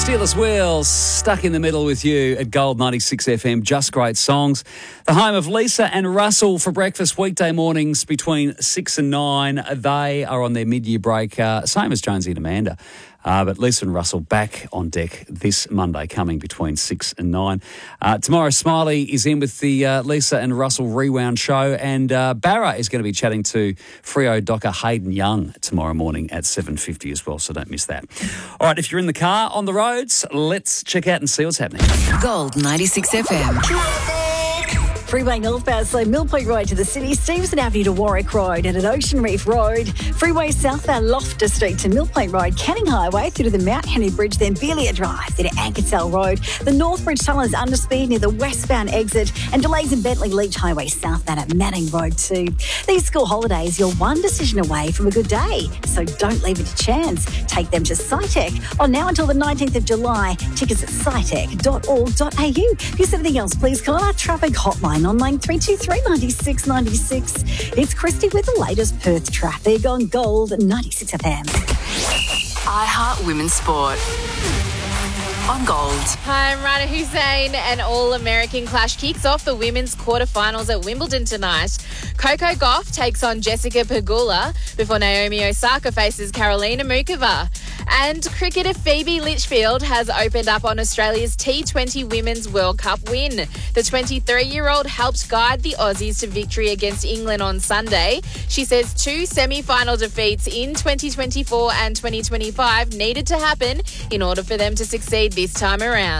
Steelers Wheels, stuck in the middle with you at Gold 96 FM. Just great songs. The home of Lisa and Russell for breakfast weekday mornings between 6 and 9. They are on their mid-year break, same as Jonesy and Amanda. But Lisa and Russell back on deck this Monday, coming between 6 and 9. Tomorrow, Smiley is in with the Lisa and Russell Rewound show, and Barra is going to be chatting to Freo docker Hayden Young tomorrow morning at 7:50 as well, so don't miss that. All right, if you're in the car, on the roads, let's check out and see what's happening. Gold 96 FM. Freeway northbound, so Mill Point Road to the city, Stevenson Avenue to Warwick Road, and at Ocean Reef Road. Freeway southbound Loftus Street to Mill Point Road, Canning Highway through to the Mount Henry Bridge, then Belia Drive, then to Ankersell Road. The Northbridge Tunnel is under speed near the westbound exit, and delays in Bentley Leach Highway southbound at Manning Road too. These school holidays, you're one decision away from a good day, so don't leave it to chance. Take them to SciTech on now until the 19th of July. Tickets at scitech.org.au. If there's anything else, please call our traffic hotline on line 323 96 96. It's Christy with the latest Perth traffic on Gold 96 FM. iHeart Women's Sport on Gold. Hi, I'm Rana Hussein. An all-American clash kicks off the women's quarterfinals at Wimbledon tonight. Coco Gauff takes on Jessica Pegula before Naomi Osaka faces Karolina Mukova. And cricketer Phoebe Litchfield has opened up on Australia's T20 Women's World Cup win. The 23-year-old helped guide the Aussies to victory against England on Sunday. She says 2 semi-final defeats in 2024 and 2025 needed to happen in order for them to succeed this time around.